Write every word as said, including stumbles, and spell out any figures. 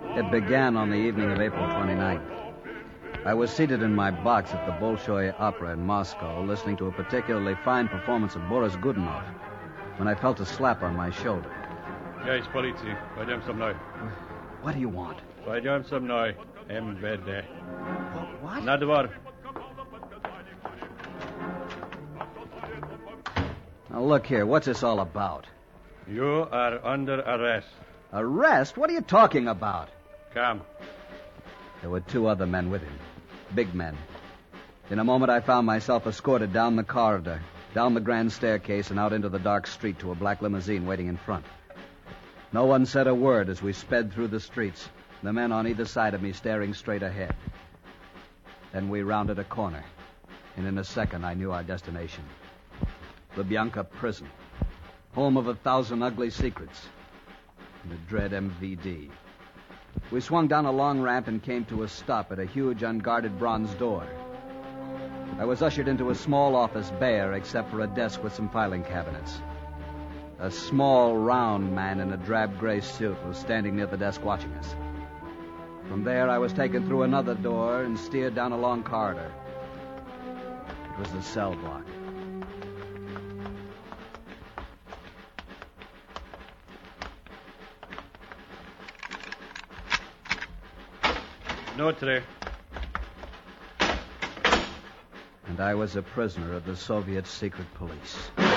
It began on the evening of April twenty-ninth. I was seated in my box at the Bolshoi Opera in Moscow, listening to a particularly fine performance of Boris Godunov, when I felt a slap on my shoulder. Yes, police. Пойдем со мной. What do you want? Пойдем со мной. эм вэ дэ. What? На двор. Now, look here. What's this all about? You are under arrest. Arrest? What are you talking about? Come. There were two other men with him. Big men. In a moment, I found myself escorted down the corridor, down the grand staircase, and out into the dark street to a black limousine waiting in front. No one said a word as we sped through the streets, the men on either side of me staring straight ahead. Then we rounded a corner, and in a second I knew our destination. Lubyanka Prison, home of a thousand ugly secrets, and the dread M V D. We swung down a long ramp and came to a stop at a huge unguarded bronze door. I was ushered into a small office, bare except for a desk with some filing cabinets. A small, round man in a drab gray suit was standing near the desk watching us. From there, I was taken through another door and steered down a long corridor. It was the cell block. Notre. And I was a prisoner of the Soviet secret police.